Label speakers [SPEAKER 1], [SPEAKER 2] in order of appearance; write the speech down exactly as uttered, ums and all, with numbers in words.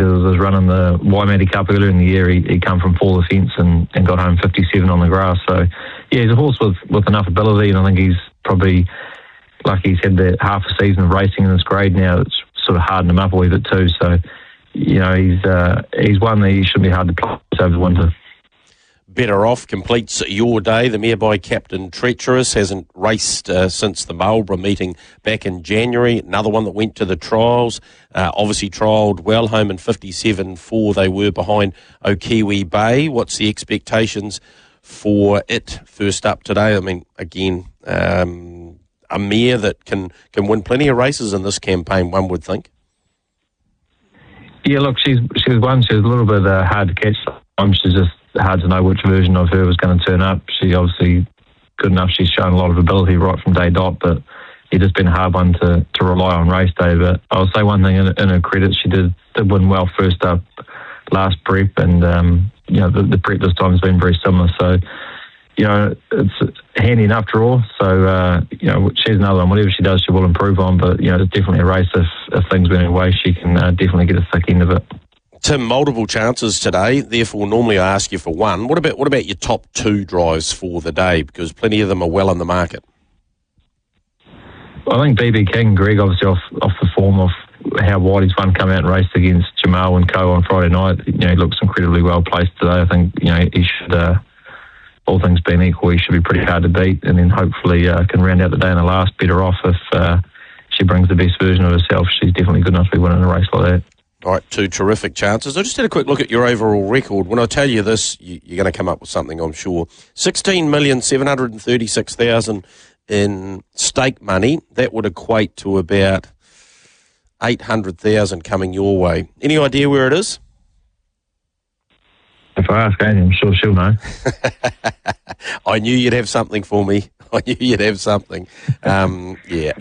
[SPEAKER 1] did was running the Waimate Cup earlier in the year. He, he come from four the fence and, and got home fifty-seven on the grass. So, yeah, he's a horse with, with enough ability, and I think he's probably, like he's had that half a season of racing in this grade now. It's sort of hardened him up a wee bit too. So, you know, he's uh, he's one that he shouldn't be hard to place over the winter.
[SPEAKER 2] Better Off completes your day. The mare by Captain Treacherous hasn't raced uh, since the Marlborough meeting back in January. Another one that went to the trials. Uh, obviously trialled well, home in fifty-seven four. They were behind Okiwi Bay. What's the expectations for it first up today? I mean, again, um, a mare that can, can win plenty of races in this campaign, one would think.
[SPEAKER 1] Yeah, look, she's she's one. She's a little bit uh, hard to catch. Um, she's just hard to know which version of her was going to turn up. She obviously good enough. She's shown a lot of ability right from day dot, but it's just been a hard one to, to rely on race day. But I'll say one thing in, in her credit, she did, did win well first up last prep, and um, you know the, the prep this time has been very similar. So you know it's handy enough draw. So uh, you know she's another one. Whatever she does, she will improve on. But you know it's definitely a race. If, if things went her way, she can uh, definitely get a thick end of it.
[SPEAKER 2] Tim, multiple chances today, therefore normally I ask you for one. What about what about your top two drives for the day? Because plenty of them are well in the market.
[SPEAKER 1] I think B B King, Greg, obviously off off the form of how wide he's won, come out and raced against Jamal and Co on Friday night. You know, he looks incredibly well placed today. I think, you know, he should, uh, all things being equal, he should be pretty hard to beat, and then hopefully uh, can round out the day in the last. Better Off if uh, she brings the best version of herself. She's definitely good enough to be winning a race like that.
[SPEAKER 2] All right, two terrific chances. I just had a quick look at your overall record. When I tell you this, you, you're going to come up with something, I'm sure. sixteen million seven hundred thirty-six thousand in stake money. That would equate to about eight hundred thousand coming your way. Any idea where it is?
[SPEAKER 1] If I ask Amy, I'm sure she'll know.
[SPEAKER 2] I knew you'd have something for me. I knew you'd have something. Um, yeah.